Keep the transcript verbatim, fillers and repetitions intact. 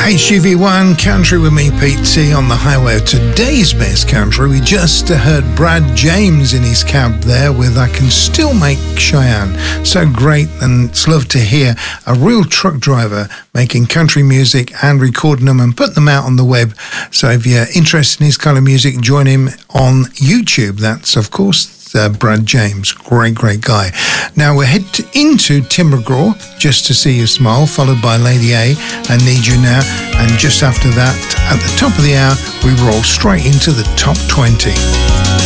H G V one Country with me, Pete T, on the highway of today's best country. We just heard Brad James in his cab there with I Can Still Make Cheyenne. So great, and it's lovely to hear a real truck driver making country music and recording them and putting them out on the web. So if you're interested in his kind of music, join him on YouTube. That's, of course, Uh, Brad James, great, great guy. Now we're head to, into Tim McGraw, Just to See You Smile, followed by Lady A and Need You Now. And just after that, at the top of the hour, we roll straight into the top twenty.